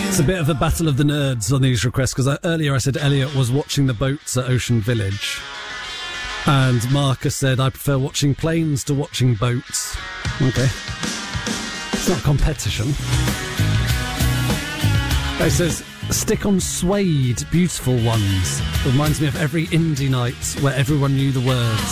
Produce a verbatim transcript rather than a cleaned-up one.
It's a bit of a battle of the nerds on these requests, because earlier I said Elliot was watching the boats at Ocean Village, and Marcus said I prefer watching planes to watching boats. Okay. It's not competition. It says, stick on Suede, Beautiful Ones. It reminds me of every indie night where everyone knew the words.